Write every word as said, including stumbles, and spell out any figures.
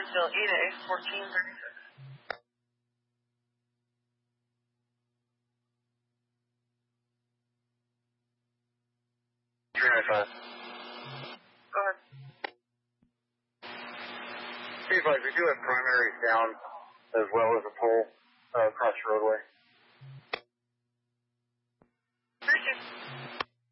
Still Ada eight fourteen thirty-six. three ninety-five. Go ahead. three five, we do have primary sound as well as a pole uh, across the roadway. three two.